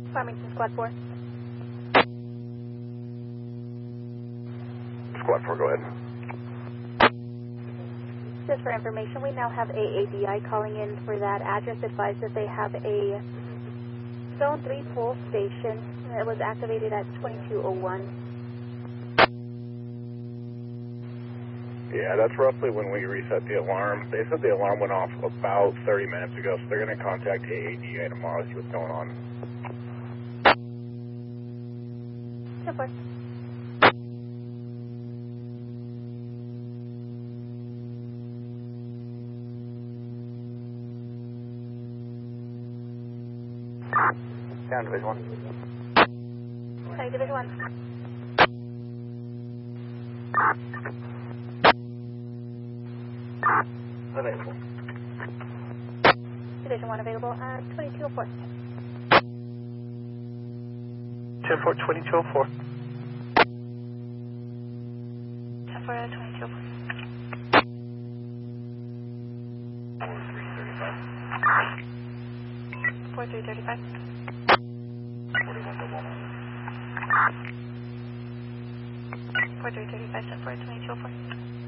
Farmington Squad 4. Squad 4, go ahead. Just for information, we now have AADI calling in for that address. Advised that they have a Zone 3 full station that was activated at 2201. Yeah, that's roughly when we reset the alarm. They said the alarm went off about 30 minutes ago, so they're going to contact AADI tomorrow to see what's going on. 10-4. Down Division 1. Sorry, Division 1. Available. Division 1 available at 2204. 10-4, 2204. 10-4 at 2204. 4335. 4335, 10-4 at 2204.